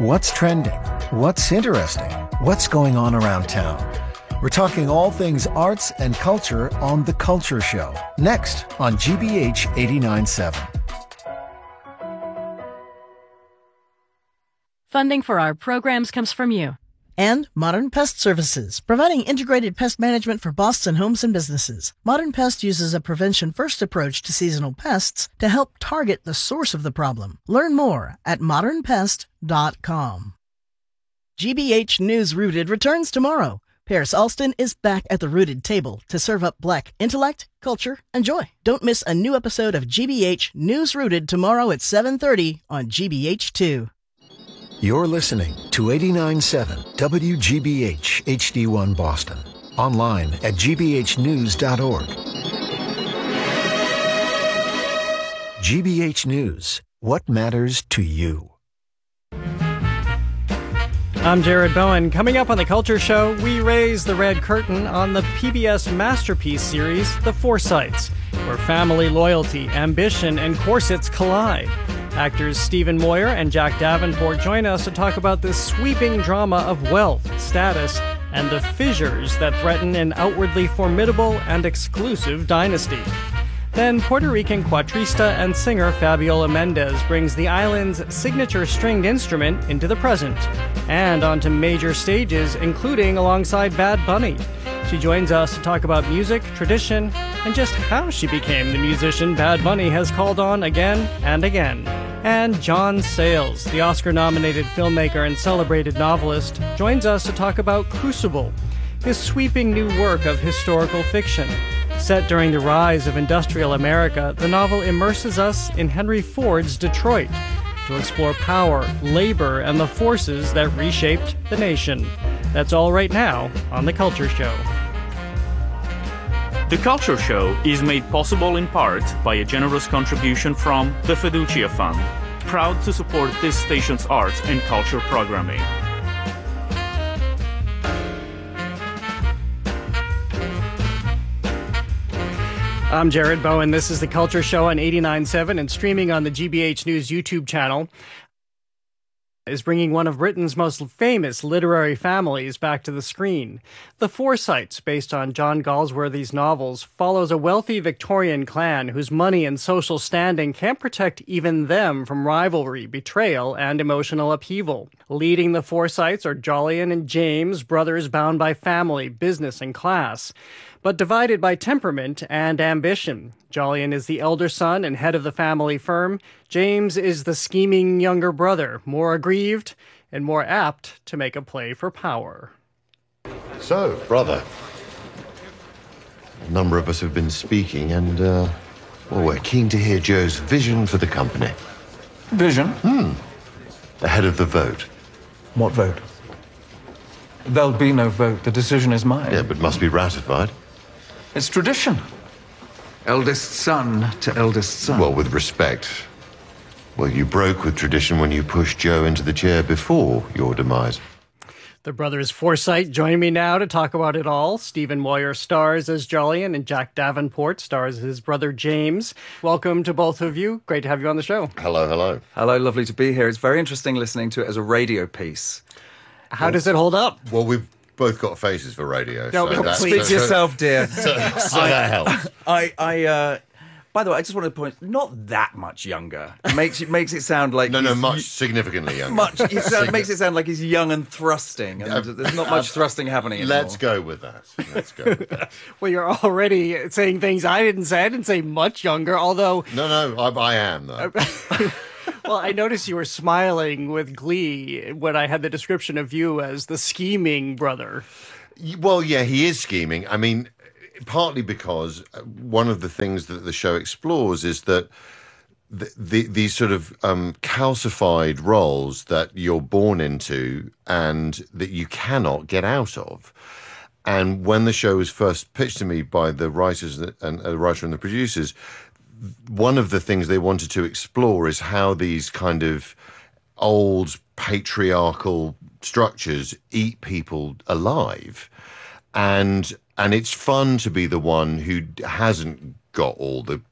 What's trending? What's interesting? What's going on around town? We're talking all things arts and culture on The Culture Show, next on GBH 89.7. Funding for our programs comes from you. And Modern Pest Services, providing integrated pest management for Boston homes and businesses. Modern Pest uses a prevention-first approach to seasonal pests to help target the source of the problem. Learn more at modernpest.com. GBH News Rooted returns tomorrow. Paris Alston is back at the Rooted table to serve up Black intellect, culture, and joy. Don't miss a new episode of GBH News Rooted tomorrow at 7:30 on GBH2. You're listening to 89.7 WGBH HD1 Boston. Online at gbhnews.org. GBH News. What matters to you? I'm Jared Bowen. Coming up on The Culture Show, we raise the red curtain on the PBS masterpiece series, The Forsytes, where family loyalty, ambition, and corsets collide. Actors Stephen Moyer and Jack Davenport join us to talk about this sweeping drama of wealth, status, and the fissures that threaten an outwardly formidable and exclusive dynasty. Then Puerto Rican cuatrista and singer Fabiola Mendez brings the island's signature stringed instrument into the present and onto major stages, including alongside Bad Bunny. She joins us to talk about music, tradition, and just how she became the musician Bad Bunny has called on again and again. And John Sayles, the Oscar-nominated filmmaker and celebrated novelist, joins us to talk about Crucible, his sweeping new work of historical fiction. Set during the rise of industrial America, the novel immerses us in Henry Ford's Detroit to explore power, labor, and the forces that reshaped the nation. That's all right now on The Culture Show. The Culture Show is made possible in part by a generous contribution from the Fiducia Fund, proud to support this station's arts and culture programming. I'm Jared Bowen. This is The Culture Show on 89.7 and streaming on the GBH News YouTube channel. Is bringing one of Britain's most famous literary families back to the screen. The Forsytes, based on John Galsworthy's novels, follows a wealthy Victorian clan whose money and social standing can't protect even them from rivalry, betrayal, and emotional upheaval. Leading the Forsytes are Jolyon and James, brothers bound by family, business, and class, but divided by temperament and ambition. Jolyon is the elder son and head of the family firm. James is the scheming younger brother, more aggrieved and more apt to make a play for power. So, brother, a number of us have been speaking and, well, we're keen to hear Joe's vision for the company. Vision? Ahead of the vote. What vote? There'll be no vote. The decision is mine. Yeah, but must be ratified. It's tradition. Eldest son to eldest son. Well, with respect. Well, you broke with tradition when you pushed Joe into the chair before your demise. The brothers Forsyte join me now to talk about it all. Stephen Moyer stars as Jolyon and Jack Davenport stars as his brother James. Welcome to both of you. Great to have you on the show. Hello, hello. Hello, lovely to be here. It's very interesting listening to it as a radio piece. How does it hold up? Well, we've both got faces for radio. No, speak to yourself, dear. So that helps. By the way, I just want to point, not that much younger. Makes it sound like much significantly younger. Makes it sound like he's young and thrusting, and there's not much thrusting happening anymore. Let's go with that. Well, you're already saying things I didn't say. I didn't say much younger, although... No, I am, though. Well, I noticed you were smiling with glee when I had the description of you as the scheming brother. Well, yeah, he is scheming. I mean, partly because one of the things that the show explores is that these sort of calcified roles that you're born into and that you cannot get out of. And when the show was first pitched to me by the writers and the writer and the producers, one of the things they wanted to explore is how these kind of old patriarchal structures eat people alive. And it's fun to be the one who hasn't got all the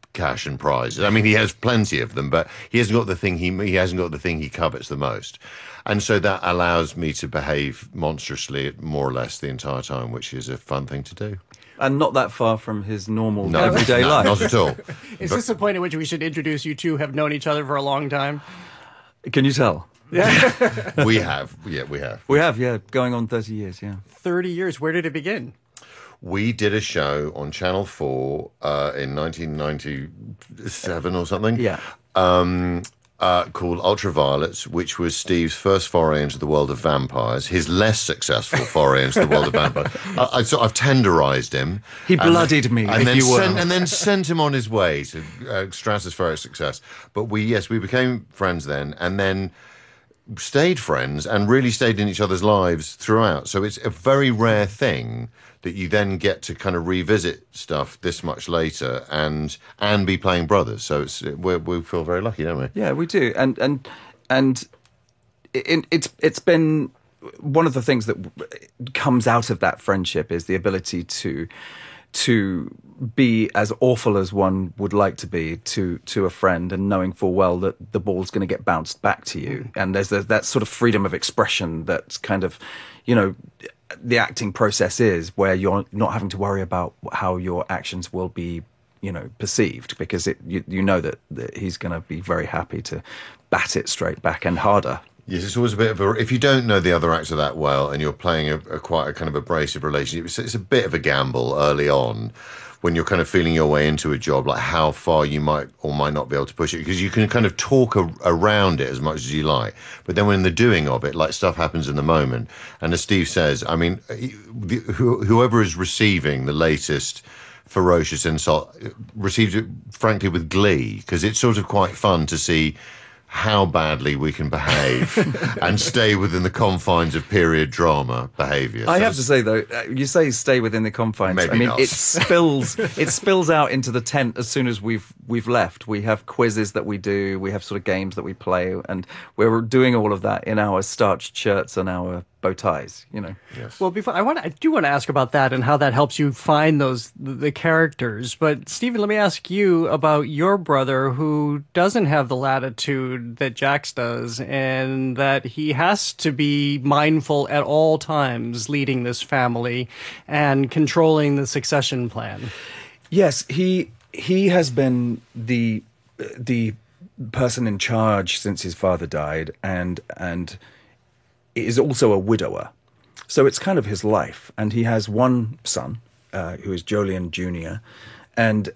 cash and prizes. I mean, he has plenty of them, but he hasn't got the thing he hasn't got the thing he covets the most. And so that allows me to behave monstrously more or less the entire time, which is a fun thing to do. And not that far from his normal everyday life. Not at all. Is this the point at which we should introduce you two have known each other for a long time? Can you tell? Yeah. We have. Yeah, we have. We have, yeah. Going on 30 years, yeah. 30 years. Where did it begin? We did a show on Channel 4 in 1997 or something. Yeah. Called Ultraviolets, which was Steve's first foray into the world of vampires, his less successful foray into the world of vampires. I've tenderised him. He bloodied me, and if you will. And then sent him on his way to stratospheric success. But we became friends then, and then stayed friends and really stayed in each other's lives throughout. So it's a very rare thing that you then get to kind of revisit stuff this much later and be playing brothers. So we feel very lucky, don't we? Yeah, we do. And it's been one of the things that comes out of that friendship is the ability to be as awful as one would like to be to a friend, and knowing full well that the ball's going to get bounced back to you. And there's that sort of freedom of expression that's kind of, the acting process is, where you're not having to worry about how your actions will be, perceived, because you know that he's going to be very happy to bat it straight back and harder. Yes, it's always a bit of a... If you don't know the other actor that well and you're playing quite a kind of abrasive relationship, it's a bit of a gamble early on when you're kind of feeling your way into a job, like how far you might or might not be able to push it, because you can kind of talk around it as much as you like. But then when the doing of it, like, stuff happens in the moment. And as Steve says, I mean, whoever is receiving the latest ferocious insult receives it, frankly, with glee, because it's sort of quite fun to see how badly we can behave and stay within the confines of period drama behaviour. I have to say, though, you say stay within the confines. Maybe I mean, not. it spills out into the tent as soon as we've left. We have quizzes that we do, we have sort of games that we play, and we're doing all of that in our starched shirts and our bow ties, Yes. Well, I do want to ask about that and how that helps you find the characters. But Stephen, let me ask you about your brother, who doesn't have the latitude that Jax does, and that he has to be mindful at all times leading this family and controlling the succession plan. Yes, he has been the person in charge since his father died, and is also a widower. So it's kind of his life. And he has one son, who is Jolyon Jr. And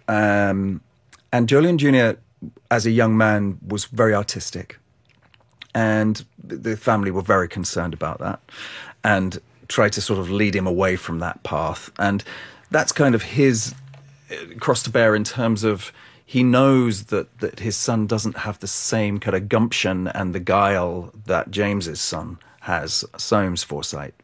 Jolyon Jr., as a young man, was very artistic. And the family were very concerned about that and tried to sort of lead him away from that path. And that's kind of his cross to bear, in terms of he knows that his son doesn't have the same kind of gumption and the guile that James's son has, Soames Forsyth,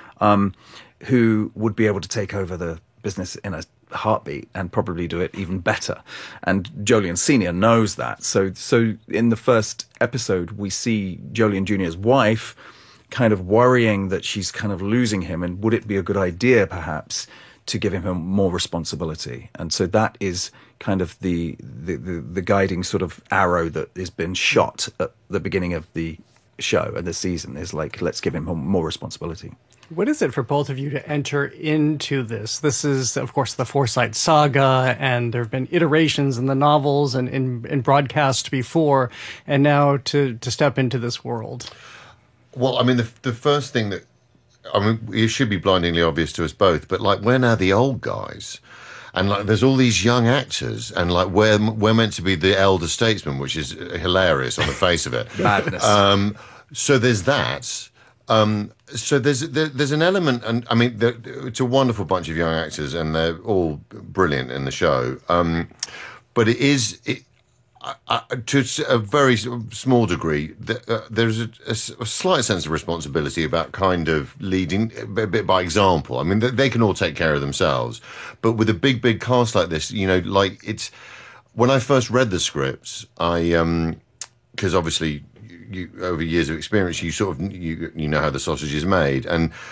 who would be able to take over the business in a heartbeat and probably do it even better. And Jolyon Sr. knows that. So in the first episode, we see Jolyon Jr.'s wife kind of worrying that she's kind of losing him, and would it be a good idea, perhaps, to give him more responsibility? And so that is kind of the guiding sort of arrow that has been shot at the beginning of the show and the season, is like, let's give him more responsibility. What is it for both of you to enter into this? This is, of course, the Forsyth saga, and there have been iterations in the novels and in broadcast before, and now to step into this world. Well, I mean, the first thing that, I mean, it should be blindingly obvious to us both, but like, we're now the old guys. And like, there's all these young actors, and like, we're meant to be the elder statesmen, which is hilarious on the face of it. Madness. So there's that. So there's an element, and I mean, it's a wonderful bunch of young actors, and they're all brilliant in the show. But it is, to a very small degree, there's a slight sense of responsibility about kind of leading a bit by example. I mean, they can all take care of themselves, but with a big cast like this, like, it's, when I first read the scripts, because obviously, you over years of experience, you sort of you know how the sausage is made, and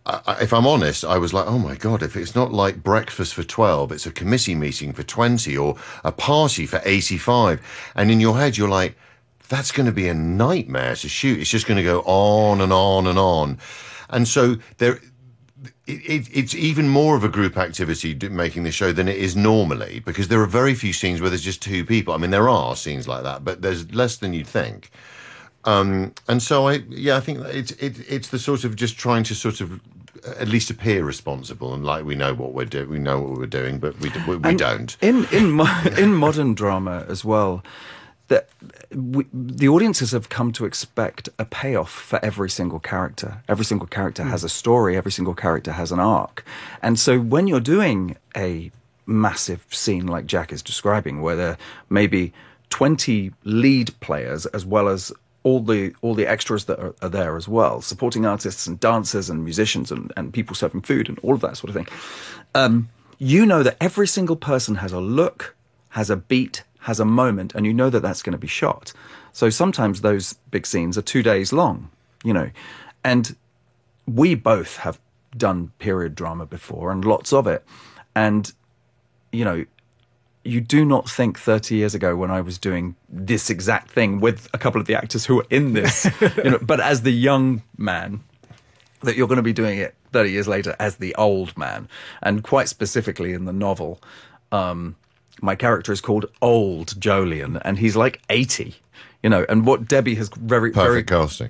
if I'm honest, I was like, oh my God, if it's not like breakfast for 12, it's a committee meeting for 20 or a party for 85. And in your head, you're like, that's going to be a nightmare to shoot. It's just going to go on and on and on. And so it's even more of a group activity making this show than it is normally, because there are very few scenes where there's just two people. I mean, there are scenes like that, but there's less than you'd think. And so I think it's the sort of just trying to sort of at least appear responsible and like we know what we're doing, but we don't. In modern drama as well, that the audiences have come to expect a payoff for every single character. Every single character has a story. Every single character has an arc. And so when you're doing a massive scene like Jack is describing, where there may be 20 lead players as well as all the extras that are there as well, supporting artists and dancers and musicians and people serving food and all of that sort of thing, you know that every single person has a look, has a beat, has a moment, and you know that that's going to be shot. So sometimes those big scenes are 2 days long, you know. And we both have done period drama before, and lots of it. And, you know, you do not think 30 years ago when I was doing this exact thing with a couple of the actors who were in this, you know, but as the young man, that you're going to be doing it 30 years later as the old man. And quite specifically in the novel, my character is called Old Jolyon, and he's like 80, you know. And what Debbie has perfect casting.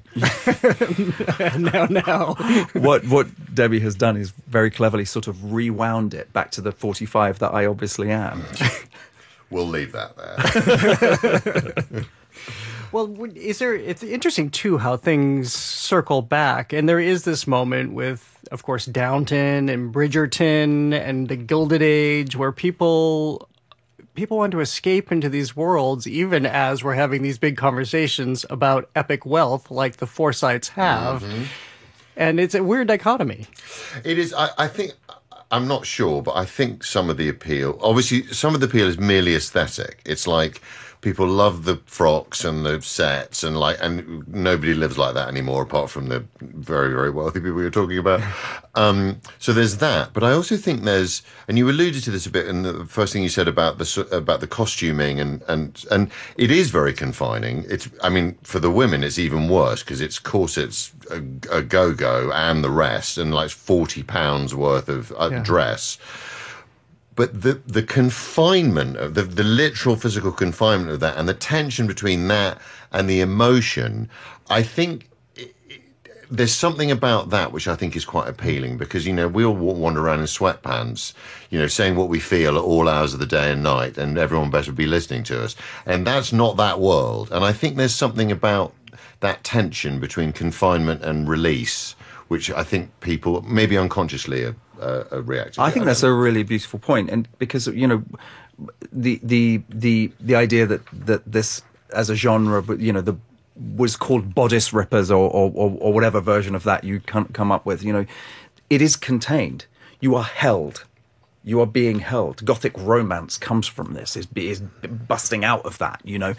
No. What Debbie has done is very cleverly sort of rewound it back to the 45 that I obviously am. We'll leave that there. Well, it's interesting too how things circle back, and there is this moment with, of course, Downton and Bridgerton and the Gilded Age, where people want to escape into these worlds, even as we're having these big conversations about epic wealth like the Forsytes have. Mm-hmm. And it's a weird dichotomy. It is. I think, I'm not sure, but I think some of the appeal, obviously some of the appeal is merely aesthetic. It's like people love the frocks and the sets and nobody lives like that anymore apart from the very, very wealthy people you're talking about. So there's that. But I also think there's, and you alluded to this a bit in the first thing you said about the costuming and it is very confining. I mean, for the women, it's even worse because it's corsets, a go-go and the rest, and like £40 worth of dress. But the confinement of the literal physical confinement of that and the tension between that and the emotion, I think there's something about that which I think is quite appealing, because, you know, we all wander around in sweatpants, you know, saying what we feel at all hours of the day and night, and everyone better be listening to us. And that's not that world. And I think there's something about that tension between confinement and release, which I think people maybe unconsciously are reacting. I think that's a really beautiful point, and because, you know, the idea that this as a genre, you know, was called bodice rippers or whatever version of that you come up with, you know, it is contained. You are held. You are being held. Gothic romance comes from this. Is busting out of that, you know,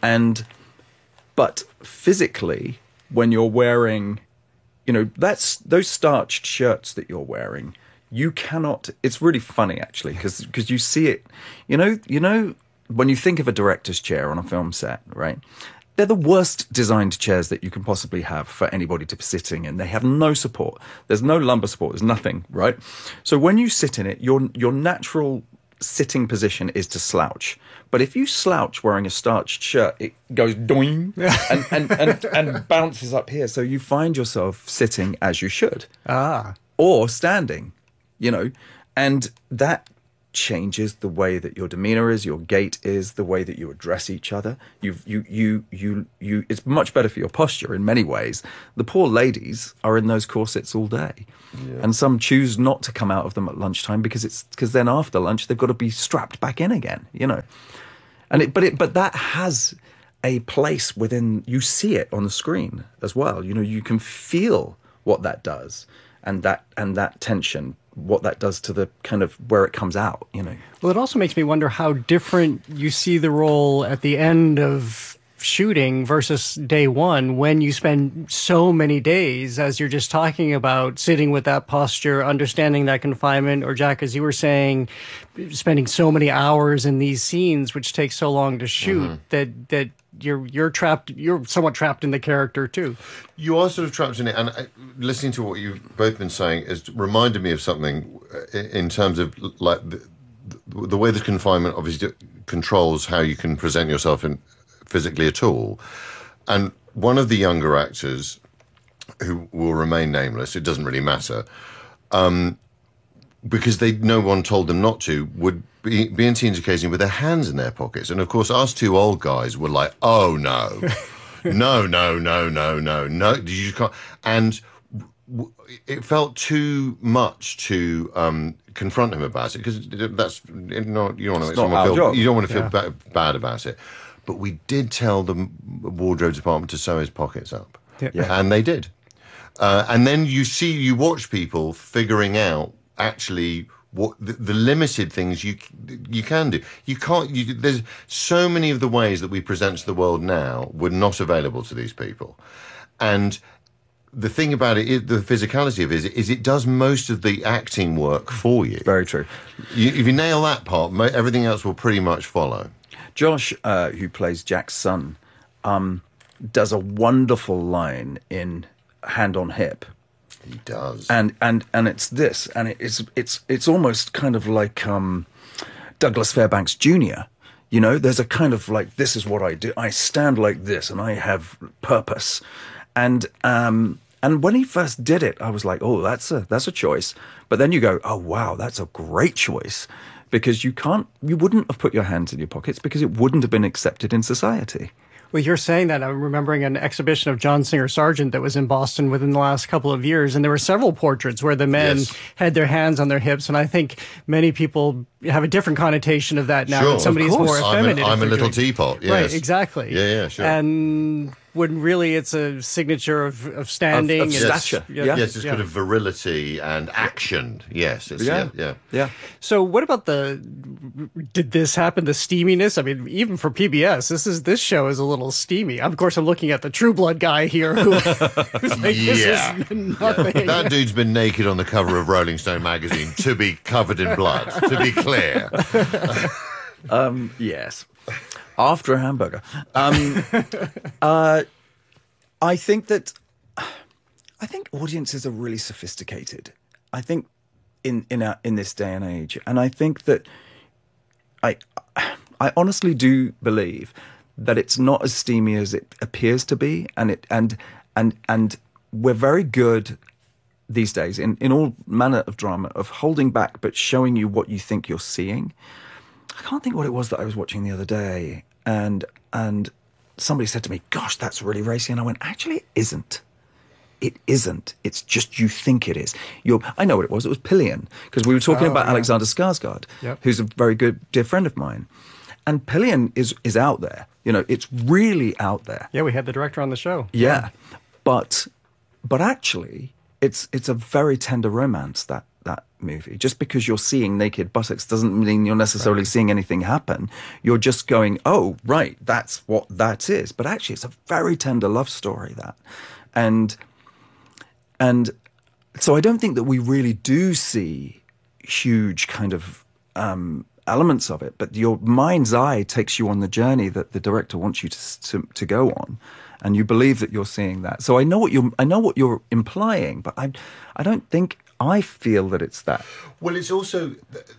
but physically, when you're wearing, you know, those starched shirts that you're wearing, you cannot. It's really funny actually, because you see it. You know, when you think of a director's chair on a film set, right? They're the worst designed chairs that you can possibly have for anybody to be sitting in. They have no support. There's no lumbar support. There's nothing, right? So when you sit in it, your natural sitting position is to slouch. But if you slouch wearing a starched shirt, it goes doing and bounces up here. So you find yourself sitting as you should. Or standing, you know, and that changes the way that your demeanor is, your gait is, the way that you address each other. It's much better for your posture in many ways. The poor ladies are in those corsets all day. Yeah. And some choose not to come out of them at lunchtime because then after lunch they've got to be strapped back in again, you know. And but that has a place within, you see it on the screen as well. You know, you can feel what that does, and that tension, what that does to the kind of where it comes out, you know. Well, it also makes me wonder how different you see the role at the end of shooting versus day one when you spend so many days, as you're just talking about, sitting with that posture, understanding that confinement, or Jack, as you were saying, spending so many hours in these scenes, which takes so long to shoot, that you're trapped, you're somewhat trapped in the character too. You are sort of trapped in it, and listening to what you've both been saying has reminded me of something in terms of like the way the confinement obviously controls how you can present yourself physically at all. And one of the younger actors, who will remain nameless, it doesn't really matter, because no one told them not to, would be in scenes occasionally with their hands in their pockets. And of course, us two old guys were like, oh no, no, you can't. And it felt too much to confront him about it, because that's you don't want to make someone feel, you don't want to feel bad about it. But we did tell the wardrobe department to sew his pockets up, and they did. And then you watch people figuring out actually what the limited things you can do. You can't. There's so many of the ways that we present to the world now were not available to these people, and the thing about it, the physicality of it is it does most of the acting work for you. Very true. If you nail that part, everything else will pretty much follow. Josh, who plays Jack's son, does a wonderful line in Hand on Hip. He does, and it's this, and it's almost kind of like Douglas Fairbanks Jr. You know, there's a kind of like, this is what I do. I stand like this, and I have purpose. And when he first did it, I was like, oh, that's a choice. But then you go, oh wow, that's a great choice, because you wouldn't have put your hands in your pockets because it wouldn't have been accepted in society. Well, you're saying that. I'm remembering an exhibition of John Singer Sargent that was in Boston within the last couple of years, and there were several portraits where the men had their hands on their hips, and I think many people have a different connotation of that now. Sure, when somebody's more effeminate. I'm a little teapot. Yes. Right, exactly. Yeah, sure. And when really it's a signature of standing. Of stature. Yes, it's kind of virility and action. Yes. Yeah. So what about did this happen, the steaminess? I mean, even for PBS, this show is a little steamy. Of course, I'm looking at the True Blood guy here who's like, this is nothing. Yeah. That dude's been naked on the cover of Rolling Stone magazine to be covered in blood, to be clear. Yes. After a hamburger. I think audiences are really sophisticated. I think in this day and age, and I think that I honestly do believe that it's not as steamy as it appears to be, and we're very good these days in all manner of drama of holding back but showing you what you think you're seeing. I can't think what it was that I was watching the other day, and somebody said to me, gosh, that's really racy. And I went, actually, it isn't. It isn't. It's just you think it is. I know what it was. It was Pillion, because we were talking about Alexander Skarsgård, who's a very good dear friend of mine. And Pillion is out there. You know, it's really out there. Yeah, we had the director on the show. Yeah. But actually, it's a very tender romance, that movie. Just because you're seeing naked buttocks doesn't mean you're necessarily seeing anything happen. You're just going, oh, right, that's what that is. But actually, it's a very tender love story, that. And so I don't think that we really do see huge kind of elements of it, but your mind's eye takes you on the journey that the director wants you to go on, and you believe that you're seeing that. So I know what you're implying, but I don't think I feel that it's that. Well, it's also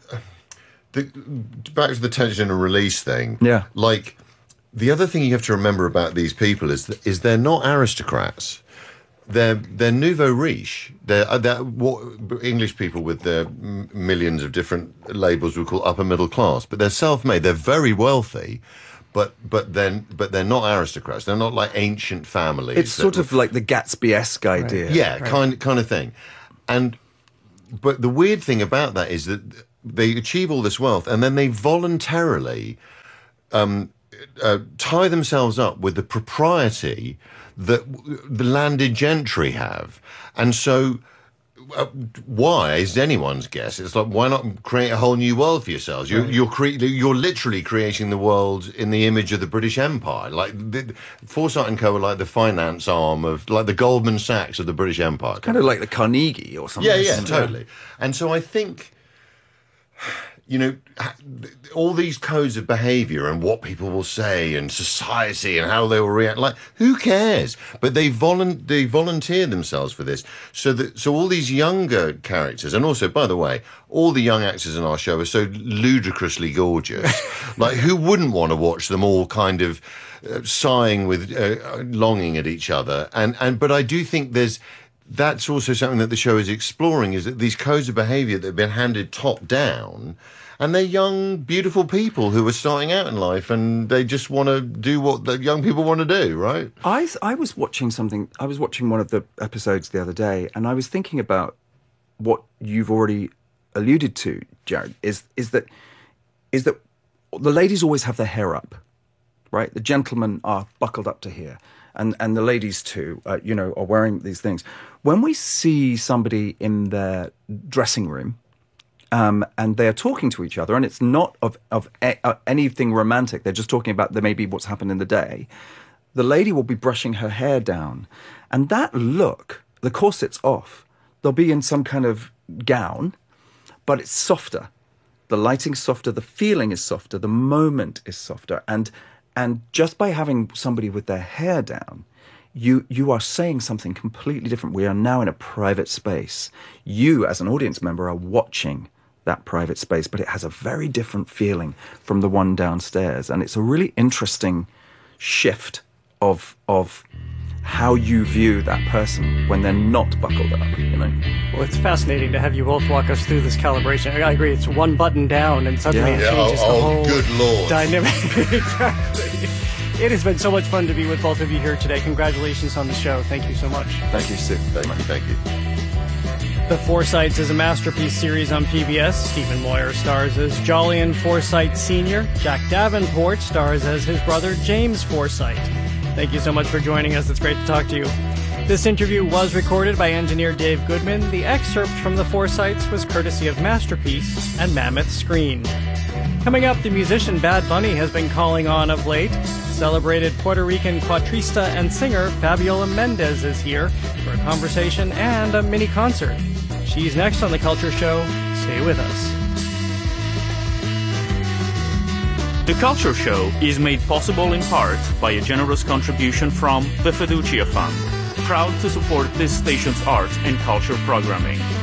back to the tension and release thing. Yeah, like the other thing you have to remember about these people is they're not aristocrats. They're nouveau riche. They're what English people with their millions of different labels would call upper middle class. But they're self-made. They're very wealthy, but they're not aristocrats. They're not like ancient families. It's sort of like the Gatsby-esque idea. Right. Yeah, right. kind of thing. But the weird thing about that is that they achieve all this wealth and then they voluntarily tie themselves up with the propriety that the landed gentry have. And so why is anyone's guess. It's like, why not create a whole new world for yourselves? You're literally creating the world in the image of the British Empire. Like Forsyth and Co. are like the finance arm of, like the Goldman Sachs of the British Empire. Kind of like the Carnegie or something. Yeah, totally. And so I think, you know, all these codes of behaviour and what people will say and society and how they will react, like, who cares? But they volunteer themselves for this. So all these younger characters, and also, by the way, all the young actors in our show are so ludicrously gorgeous. Like, who wouldn't want to watch them all kind of sighing with longing at each other? But I do think that's also something that the show is exploring, is that these codes of behaviour that have been handed top down, and they're young, beautiful people who are starting out in life, and they just want to do what the young people want to do, right? I was watching something. I was watching one of the episodes the other day, and I was thinking about what you've already alluded to, Jared. Is that the ladies always have their hair up, right? The gentlemen are buckled up to here. And the ladies too, are wearing these things. When we see somebody in their dressing room, and they're talking to each other, and it's not of anything romantic, they're just talking about maybe what's happened in the day, the lady will be brushing her hair down. And that look, the corset's off. They'll be in some kind of gown, but it's softer. The lighting's softer, the feeling is softer, the moment is softer. And just by having somebody with their hair down, you are saying something completely different. We are now in a private space. You, as an audience member, are watching that private space, but it has a very different feeling from the one downstairs. And it's a really interesting shift of how you view that person when they're not buckled up, you know? Well, it's fascinating to have you both walk us through this calibration. I agree, it's one button down and suddenly it changes the whole good Lord. dynamic. Exactly. It has been so much fun to be with both of you here today. Congratulations on the show. Thank you so much. Thank you, Sid. Thank you. The Forsytes is a masterpiece series on PBS. Stephen Moyer stars as Jolyon Forsyte Sr. Jack Davenport stars as his brother James Forsyte. Thank you so much for joining us. It's great to talk to you. This interview was recorded by engineer Dave Goodman. The excerpt from The Forsytes was courtesy of Masterpiece and Mammoth Screen. Coming up, the musician Bad Bunny has been calling on of late. Celebrated Puerto Rican cuatrista and singer Fabiola Mendez is here for a conversation and a mini concert. She's next on The Culture Show. Stay with us. The Culture Show is made possible in part by a generous contribution from the Fiducia Fund, proud to support this station's arts and culture programming.